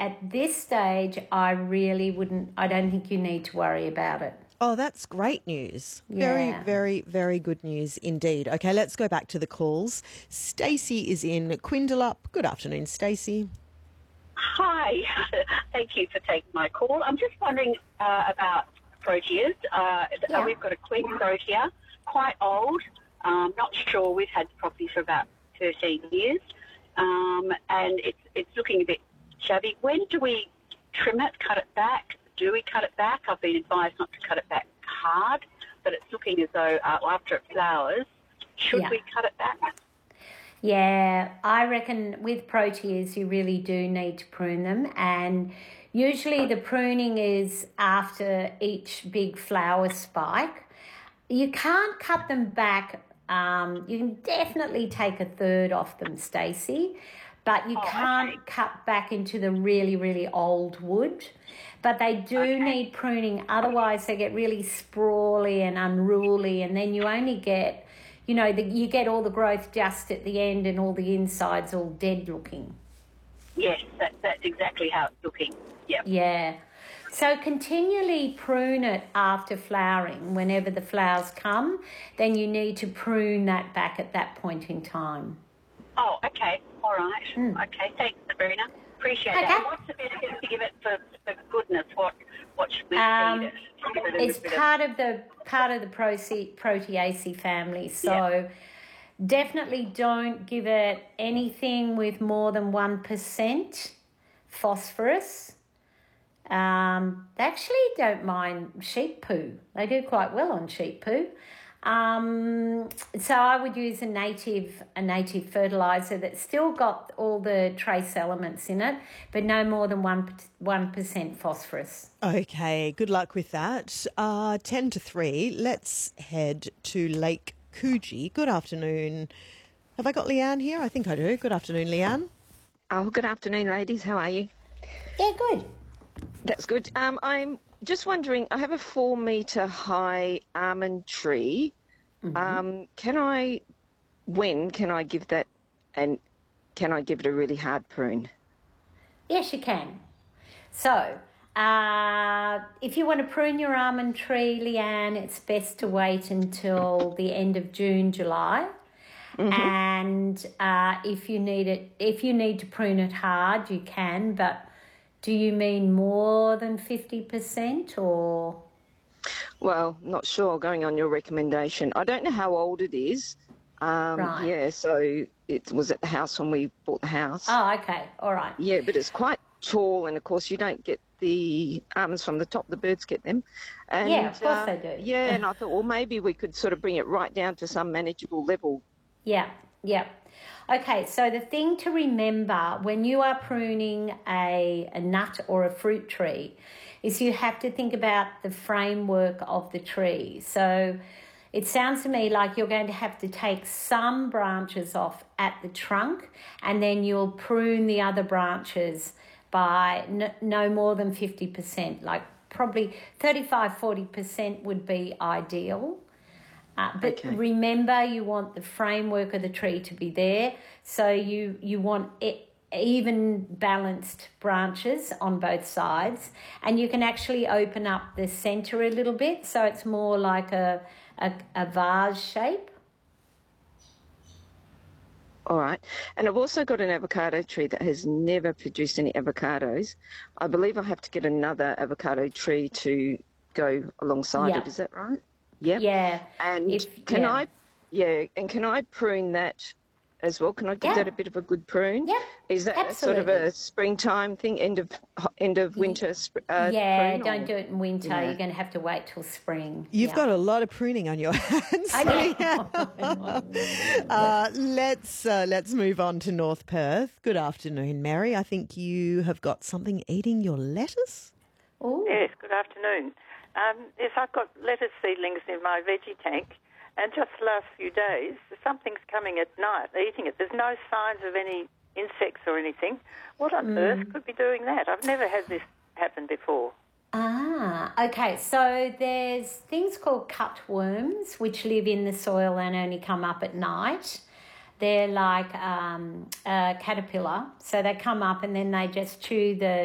at this stage, I don't think you need to worry about it. Oh, that's great news. Yeah. Very, very, very good news indeed. Okay, let's go back to the calls. Stacey is in Quindalup. Good afternoon, Stacey. Hi. Thank you for taking my call. I'm just wondering about proteas. We've got a Queen protea, quite old. Not sure. We've had the property for about 13 years, and it's looking a bit shabby. When do we trim it, cut it back? Do we cut it back? I've been advised not to cut it back hard, but it's looking as though after it flowers, should we cut it back? Yeah, I reckon with proteas you really do need to prune them, and usually the pruning is after each big flower spike. You can't cut them back. You can definitely take a third off them, Stacey, but you can't cut back into the really, really old wood. But they do need pruning, otherwise they get really sprawly and unruly, and then you only get, you get all the growth just at the end and all the insides all dead looking. Yes, that's exactly how it's looking. Yep. Yeah. So continually prune it after flowering. Whenever the flowers come, then you need to prune that back at that point in time. Oh, okay. All right. Okay, thanks, Sabrina. Appreciate that. And what's the best thing to give it for goodness? What should we feed it? It's part of the Proteaceae family, so definitely don't give it anything with more than 1% phosphorus. They actually don't mind sheep poo. They do quite well on sheep poo. So I would use a native fertiliser that's still got all the trace elements in it, but no more than 1% phosphorus. Okay, good luck with that. 10 to 3, let's head to Lake Coogee. Good afternoon. Have I got Leanne here? I think I do. Good afternoon, Leanne. Oh, good afternoon, ladies. How are you? Yeah, good. That's good. I'm just wondering, I have a 4-metre high almond tree. When can I give that, and can I give it a really hard prune? Yes, you can. So, if you want to prune your almond tree, Leanne, it's best to wait until the end of June, July. And if you need to prune it hard, you can, but do you mean more than 50% or? Well, not sure, going on your recommendation. I don't know how old it is. Right. Yeah, so it was at the house when we bought the house. Oh, okay. All right. Yeah, but it's quite tall, and of course you don't get the almonds from the top. The birds get them. And, yeah, of course they do. Yeah, and I thought, well, maybe we could sort of bring it right down to some manageable level. Yeah. Okay, so the thing to remember when you are pruning a nut or a fruit tree is you have to think about the framework of the tree. So it sounds to me like you're going to have to take some branches off at the trunk, and then you'll prune the other branches by no more than 50%, like probably 35-40% would be ideal. But remember, you want the framework of the tree to be there, so you want even balanced branches on both sides, and you can actually open up the centre a little bit so it's more like a vase shape. All right. And I've also got an avocado tree that has never produced any avocados. I believe I have to get another avocado tree to go alongside it. Is that right? Yep. Yeah. And can I prune that as well? Can I give that a bit of a good prune? Yeah. Is that sort of a springtime thing, end of winter? Yeah, prune, don't do it in winter. Yeah. You're going to have to wait till spring. You've got a lot of pruning on your hands. Let's move on to North Perth. Good afternoon, Mary. I think you have got something eating your lettuce. Ooh. Yes, good afternoon. Yes, I've got lettuce seedlings in my veggie tank, and just the last few days, something's coming at night, eating it. There's no signs of any insects or anything. What on earth could be doing that? I've never had this happen before. Okay. So there's things called cutworms, which live in the soil and only come up at night. They're like a caterpillar, so they come up and then they just chew the